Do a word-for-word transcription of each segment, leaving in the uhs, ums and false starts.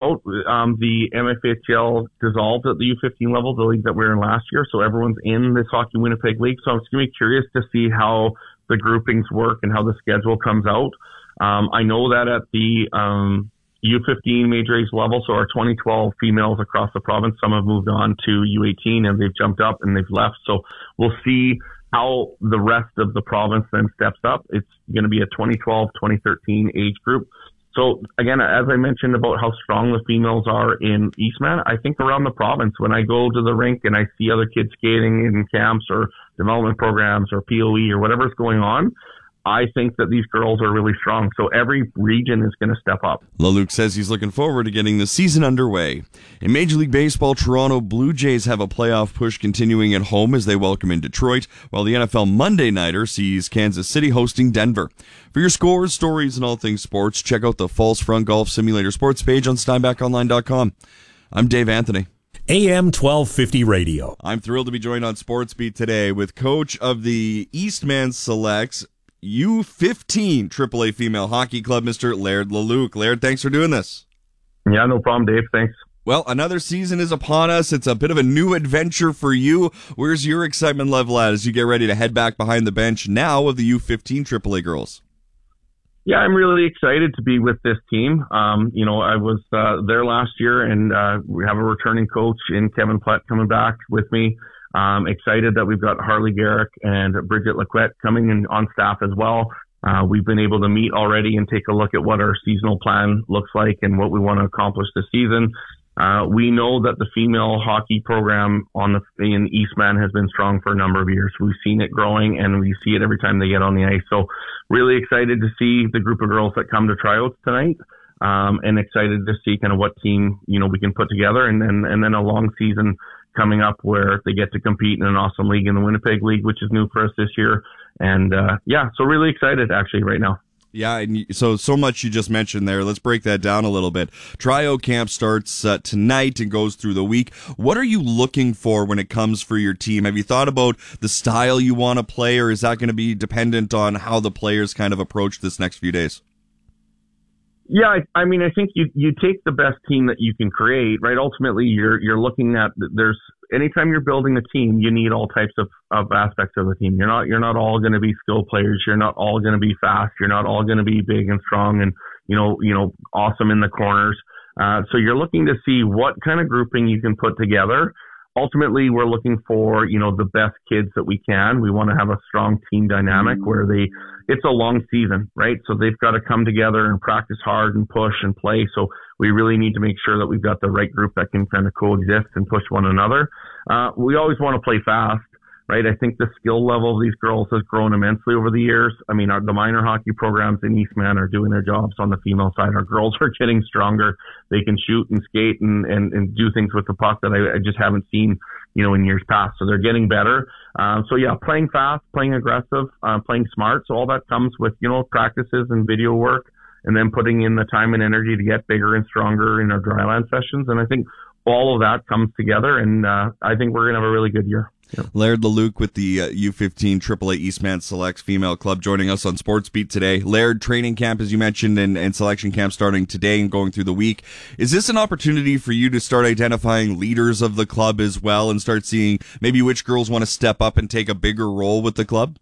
out. Um, the M F H L dissolved at the U fifteen level, the league that we were in last year, so everyone's in this Hockey Winnipeg League. So I'm just going to be curious to see how the groupings work and how the schedule comes out. Um, I know that at the um, U fifteen major age level, so our twenty twelve females across the province, some have moved on to U eighteen and they've jumped up and they've left. So we'll see how the rest of the province then steps up. It's going to be a twenty twelve, twenty thirteen age group. So again, as I mentioned about how strong the females are in Eastman, I think around the province, when I go to the rink and I see other kids skating in camps or development programs or P O E or whatever's going on, I think that these girls are really strong. So every region is going to step up. LaLuke says he's looking forward to getting the season underway. In Major League Baseball, Toronto Blue Jays have a playoff push continuing at home as they welcome in Detroit, while the N F L Monday Nighter sees Kansas City hosting Denver. For your scores, stories, and all things sports, check out the False Front Golf Simulator Sports page on steinbach online dot com. I'm Dave Anthony. A M twelve fifty Radio. I'm thrilled to be joined on Sports Beat today with coach of the Eastman Selects U fifteen triple A Female Hockey Club, Mister Laird LaLuke. Laird, thanks for doing this. Yeah, no problem, Dave. Thanks. Well, another season is upon us. It's a bit of a new adventure for you. Where's your excitement level at as you get ready to head back behind the bench now of the U fifteen triple A girls? Yeah, I'm really excited to be with this team. Um, you know, I was uh, there last year, and uh, we have a returning coach in Kevin Plett coming back with me. Um, excited that we've got Harley Garrick and Bridget Laquette coming in on staff as well. Uh, we've been able to meet already and take a look at what our seasonal plan looks like and what we want to accomplish this season. Uh, we know that the female hockey program on the in Eastman has been strong for a number of years. We've seen it growing, and we see it every time they get on the ice. So really excited to see the group of girls that come to tryouts tonight, um, and excited to see kind of what team, you know, we can put together, and then and then a long season coming up where they get to compete in an awesome league in the Winnipeg League, which is new for us this year. And uh, yeah, so really excited actually right now. Yeah, and so so much you just mentioned there. Let's break that down a little bit. Tryout camp starts uh, tonight and goes through the week. What are you looking for when it comes for your team? Have you thought about the style you want to play, or is that going to be dependent on how the players kind of approach this next few days? Yeah, I, I mean, I think you you take the best team that you can create, right? Ultimately, you're you're looking at there's anytime you're building a team, you need all types of, of aspects of the team. You're not you're not all going to be skilled players. You're not all going to be fast. You're not all going to be big and strong and you know you know awesome in the corners. Uh, so you're looking to see what kind of grouping you can put together. Ultimately, we're looking for, you know, the best kids that we can. We want to have a strong team dynamic where they, it's a long season, right? So they've got to come together and practice hard and push and play. So we really need to make sure that we've got the right group that can kind of coexist and push one another. Uh, we always want to play fast, right? I think the skill level of these girls has grown immensely over the years. I mean, our, the minor hockey programs in Eastman are doing their jobs on the female side. Our girls are getting stronger. They can shoot and skate and, and, and do things with the puck that I, I just haven't seen, you know, in years past. So they're getting better. Um, so yeah, playing fast, playing aggressive, uh, playing smart. So all that comes with, you know, practices and video work, and then putting in the time and energy to get bigger and stronger in our dryland sessions. And I think all of that comes together, and uh, I think we're going to have a really good year. Yep. Laird LaLuke with the uh, U fifteen triple A Eastman Selects Female Club joining us on Sports Beat today. Laird, training camp, as you mentioned, and, and selection camp starting today and going through the week. Is this an opportunity for you to start identifying leaders of the club as well and start seeing maybe which girls want to step up and take a bigger role with the club?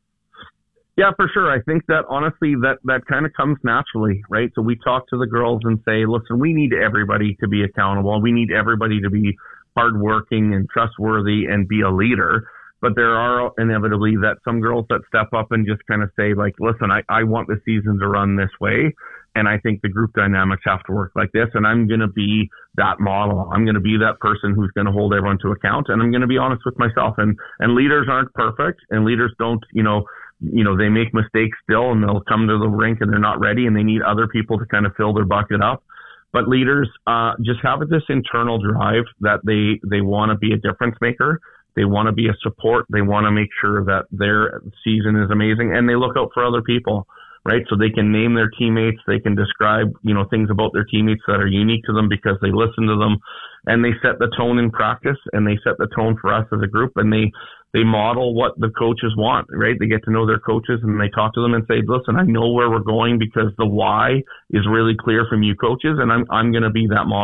Yeah, for sure. I think that honestly that, that kind of comes naturally, right? So we talk to the girls and say, listen, we need everybody to be accountable. We need everybody to be hardworking and trustworthy and be a leader. But there are inevitably that some girls that step up and just kind of say like, listen, I, I want the season to run this way. And I think the group dynamics have to work like this. And I'm going to be that model. I'm going to be that person who's going to hold everyone to account. And I'm going to be honest with myself. And, and leaders aren't perfect, and leaders don't, you know, you know, they make mistakes still, and they'll come to the rink and they're not ready, and they need other people to kind of fill their bucket up. But leaders uh, just have this internal drive that they, they want to be a difference maker. They want to be a support. They want to make sure that their season is amazing, and they look out for other people, right? So they can name their teammates. They can describe, you know, things about their teammates that are unique to them because they listen to them, and they set the tone in practice, and they set the tone for us as a group, and they, they model what the coaches want, right? They get to know their coaches, and they talk to them and say, listen, I know where we're going because the why is really clear from you coaches, and I'm, I'm going to be that model.